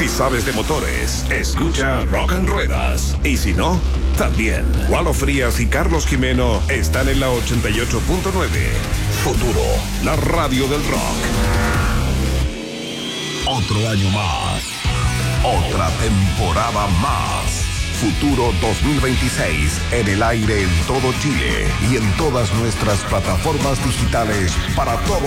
Si sabes de motores, escucha Rock and Ruedas. Y si no, también. Walo Frías y Carlos Jimeno están en la 88.9. Futuro, la radio del rock. Otro año más. Otra temporada más. Futuro 2026 en el aire en todo Chile y en todas nuestras plataformas digitales para todo